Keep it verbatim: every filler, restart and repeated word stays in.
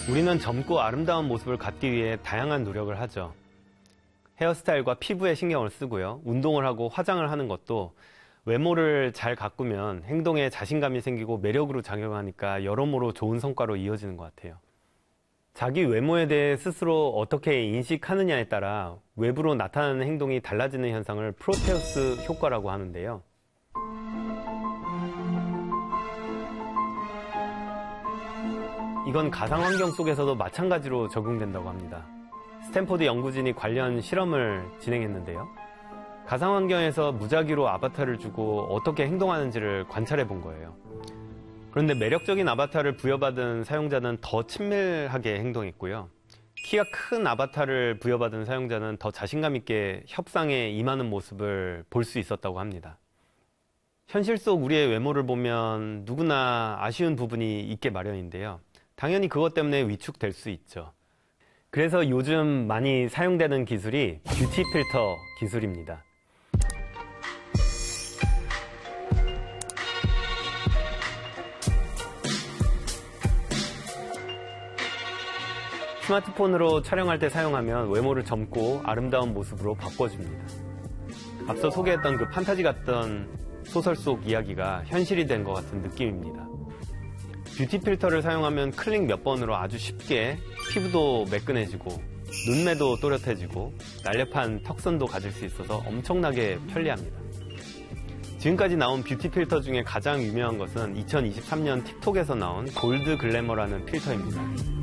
우리는 젊고 아름다운 모습을 갖기 위해 다양한 노력을 하죠. 헤어스타일과 피부에 신경을 쓰고요. 운동을 하고 화장을 하는 것도 외모를 잘 가꾸면 행동에 자신감이 생기고 매력으로 작용하니까 여러모로 좋은 성과로 이어지는 것 같아요. 자기 외모에 대해 스스로 어떻게 인식하느냐에 따라 외부로 나타나는 행동이 달라지는 현상을 프로테우스 효과라고 하는데요. 이건 가상환경 속에서도 마찬가지로 적용된다고 합니다. 스탠포드 연구진이 관련 실험을 진행했는데요. 가상환경에서 무작위로 아바타를 주고 어떻게 행동하는지를 관찰해 본 거예요. 그런데 매력적인 아바타를 부여받은 사용자는 더 친밀하게 행동했고요. 키가 큰 아바타를 부여받은 사용자는 더 자신감 있게 협상에 임하는 모습을 볼 수 있었다고 합니다. 현실 속 우리의 외모를 보면 누구나 아쉬운 부분이 있게 마련인데요. 당연히 그것 때문에 위축될 수 있죠. 그래서 요즘 많이 사용되는 기술이 뷰티 필터 기술입니다. 스마트폰으로 촬영할 때 사용하면 외모를 젊고 아름다운 모습으로 바꿔줍니다. 앞서 소개했던 그 판타지 같던 소설 속 이야기가 현실이 된 것 같은 느낌입니다. 뷰티 필터를 사용하면 클릭 몇 번으로 아주 쉽게 피부도 매끈해지고 눈매도 또렷해지고 날렵한 턱선도 가질 수 있어서 엄청나게 편리합니다. 지금까지 나온 뷰티 필터 중에 가장 유명한 것은 이천이십삼 년 틱톡에서 나온 골드 글래머라는 필터입니다.